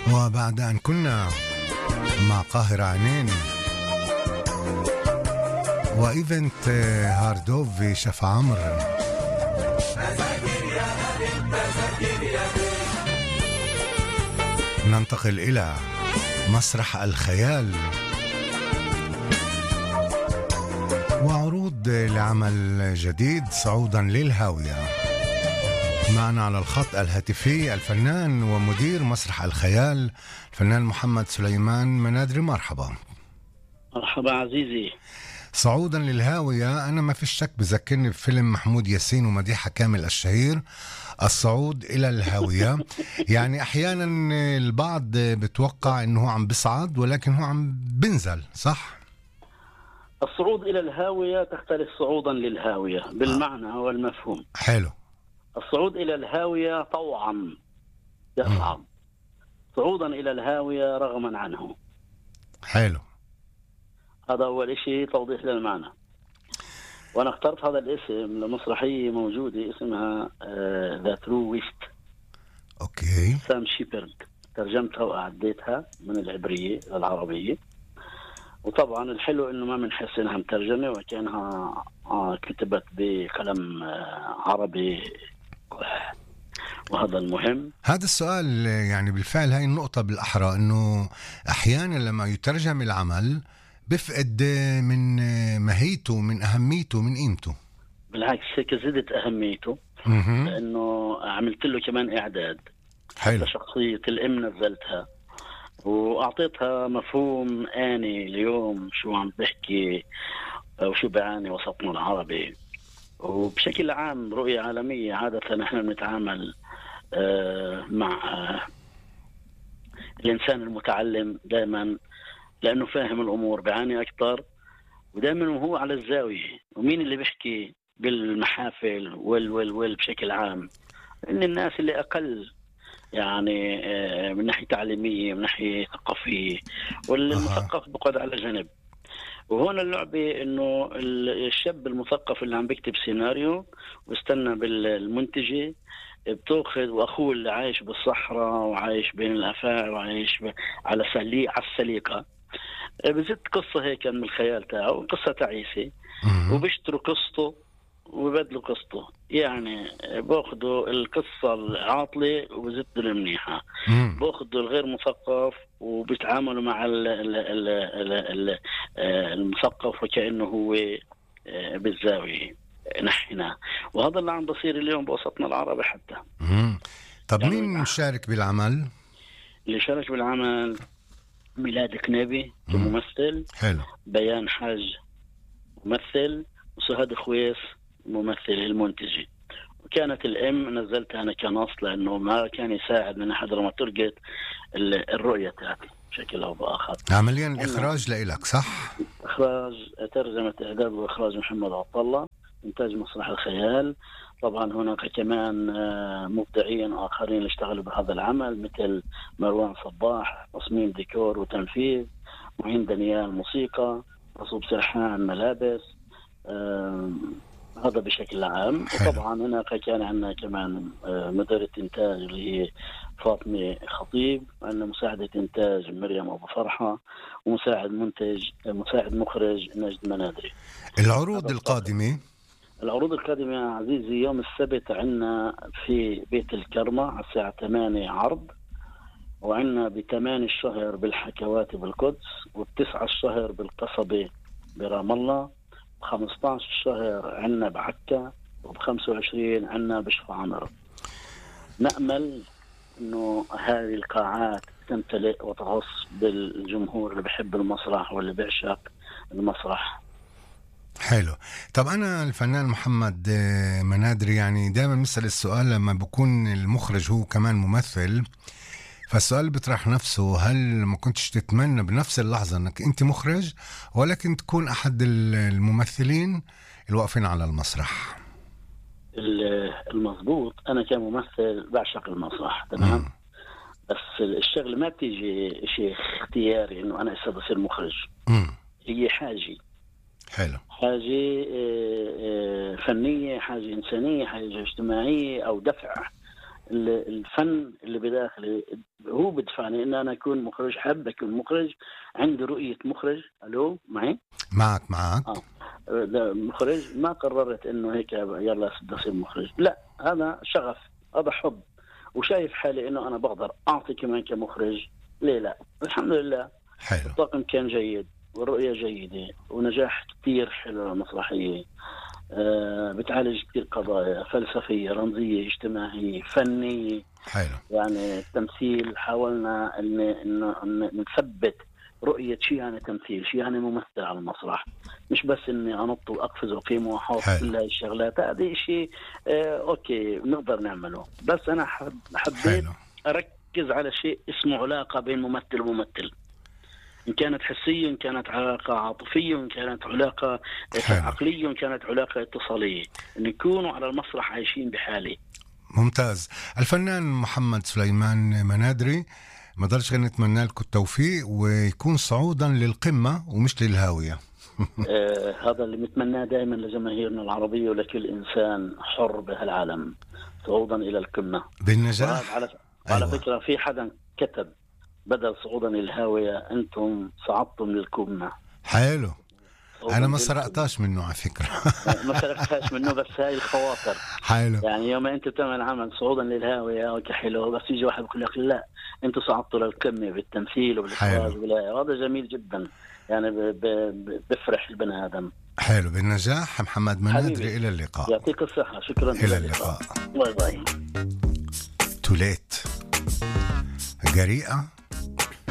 وبعد أن كنا مع قاهر عينين وإيفنت هاردوف في شف عمرو، ننتقل إلى مسرح الخيال وعروض لعمل جديد صعودا للهاوية. معنا على الخط الهاتفي الفنان ومدير مسرح الخيال الفنان محمد سليمان منادري. مرحبا. مرحبا عزيزي. صعودا للهاوية، أنا ما في شك بذكرني بفيلم محمود ياسين ومديحة كامل الشهير الصعود إلى الهاوية. يعني أحيانا البعض بتوقع أنه عم بصعد ولكن هو عم بنزل، صح؟ الصعود إلى الهاوية تختلف صعودا للهاوية بالمعنى والمفهوم. حلو. الصعود إلى الهاوية طوعا يصعد، صعودا إلى الهاوية رغما عنه. حلو. هذا أول شيء، توضيح للمعنى. وأنا اخترت هذا الاسم لمسرحية موجودة اسمها The True West. أوكي. سام شيبرد، ترجمتها وأعديتها من العبرية للعربية. وطبعا الحلو انه ما بنحس انها مترجمه وكانها كتبت بقلم عربي، وهذا المهم. هذا السؤال يعني بالفعل هاي النقطة بالأحرى، انه احيانا لما يترجم العمل بفقد من ماهيته، من اهميته، من قيمته. بالعكس هيك زدت اهميته، لانه عملت له كمان اعداد. حلو. شخصية الام نزلتها واعطيتها مفهوم اني اليوم شو عم بحكي وشو بعاني وسطنا العربي. وبشكل عام رؤية عالمية، عادة نحن بنتعامل مع الإنسان المتعلم دائما لأنه فاهم الأمور بعاني أكثر، ودائما وهو على الزاوية. ومين اللي بيحكي بالمحافل وال بشكل عام؟ إن الناس اللي أقل يعني من ناحية تعليمية، من ناحية ثقافية، والمثقف بقعد على جنب. وهون اللعبة إنه الشاب المثقف اللي عم بيكتب سيناريو واستنى بالمنتجة بتأخذ، وأخوه اللي عايش بالصحراء وعايش بين الأفاعي وعايش على السليقة بزت قصة هيك من الخيال تاعه، قصة تعيسة، وبيشتروا قصته وبدلوا قصته. يعني باخذوا القصة العاطلة وبزتوا المنيحة، باخذوا الغير مثقف وبيتعاملوا مع المثقف وكأنه هو بالزاوية نحنا. وهذا اللي عم بصير اليوم بوسطنا العربي حتى. طب يعني مين شارك بالعمل؟ اللي شارك بالعمل ميلاد كنيبي كممثل، حلو. بيان حاج ممثل، وسهاد خويس ممثل المنتجي. وكانت الام نزلتها انا كنص لانه ما كان يساعد من احد دراماتورجية الرؤية تاعتي بشكل او باخر. عمليا الاخراج لإلك، صح؟ اخراج، ترجمة، اعداد واخراج محمد عبد الله، انتاج مسرح الخيال. طبعا هناك كمان مبدعين اخرين اللي اشتغلوا بهذا العمل مثل مروان صباح تصميم ديكور وتنفيذ، معين دانيال موسيقى، مصوب سرحان ملابس. هذا بشكل عام. وطبعا هناك كان عندنا كمان مديرة إنتاج اللي هي فاطمة خطيب، عندنا مساعدة إنتاج مريم أبو فرحة، ومساعد مخرج نجد منادري. العروض القادمة يا عزيزي يوم السبت عندنا في بيت الكرمة على الساعة 8 عرض، وعندنا ب8 الشهر بالحكواتي بالقدس، وب9 الشهر بالقصبة برام الله، ب15 الشهر عندنا بعكا، وب25 عندنا بشف عمرو. نأمل انه هذه القاعات تمتلئ وتغص بالجمهور اللي بحب المسرح واللي بيعشق المسرح. حلو. طب أنا الفنان محمد منادري يعني دائما مثل السؤال لما بكون المخرج هو كمان ممثل، فالسؤال بيطرح نفسه، هل ما كنتش تتمنى بنفس اللحظة أنك أنت مخرج ولكن تكون أحد الممثلين الواقفين على المسرح؟ المضبوط، أنا كممثل بعشق المسرح تمام، بس الشغل ما بتيجي شيء اختياري إنه أنا أصير مخرج. هي حاجة. حلو. حاجة فنية، حاجة إنسانية، حاجة اجتماعية، أو دفع الفن اللي بداخلي هو بدفعني ان انا اكون مخرج، حب اكون مخرج، عندي رؤيه مخرج. الو معي؟ معك. ده مخرج، ما قررت انه هيك يلا بدي اصير مخرج، لا، هذا شغف، هذا حب، وشايف حالي انه انا بقدر اعطي كمان كمخرج. ليه لا؟ الحمد لله. حلو. الطاقم كان جيد والرؤية جيدة ونجاح كتير حلو المسرحية. بتعالج كتير قضايا فلسفية، رمزية، اجتماعية، فنية. حلو. يعني التمثيل حاولنا إن نثبت رؤية شيء يعني تمثيل، شيء يعني ممثل على المسرح، مش بس إني أنط وأقفز وأقيم وأحط كل هاي الشغلات. هذه شيء أوكي نقدر نعمله، بس أنا حبيت أركز على شيء اسمه علاقة بين ممثل وممثل، إن كانت حسية، إن كانت علاقة عاطفية، إن كانت علاقة عقلية، إن كانت علاقة اتصالية، إن يكونوا على المسرح عايشين بحالي. ممتاز. الفنان محمد سليمان منادري، ما ضلش غير نتمنى لكم التوفيق ويكون صعودا للقمة ومش للهاوية. هذا اللي نتمناه دائما لجماهيرنا العربية ولكل إنسان حر بهالعالم، صعودا إلى القمة بالنجاح. على فكرة في حدا كتب بدل صعودا للهاوية أنتم صعدتم للقمة. حلو. أنا ما سرقتاش منه على فكرة. ما سرقتاش منه، بس هاي الخواطر. حلو. يعني يوم أنت تعمل عمل صعودا للهاوية وكحلو، بس يجي واحد بيقول لك لا أنتوا صعدتوا للقمة بالتمثيل وبالإخراج، وهذا جميل جدا، يعني بفرح البني آدم. حلو. بالنجاح محمد منادري، إلى اللقاء. يعطيك الصحة. شكرا. إلى اللقاء. باي باي. توليت جريئة